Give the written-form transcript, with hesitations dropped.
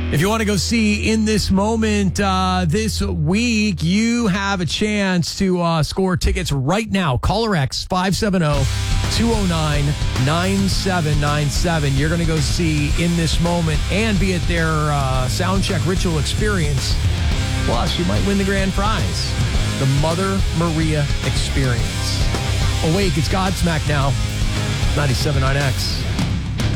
If you want to go see In This Moment this week, you have a chance to score tickets right now. Caller X 570-209-9797. You're going to go see In This Moment and be at their Soundcheck Ritual Experience. Plus, you might win the grand prize, the Mother Maria Experience. Awake, it's Godsmack now, 97.9X.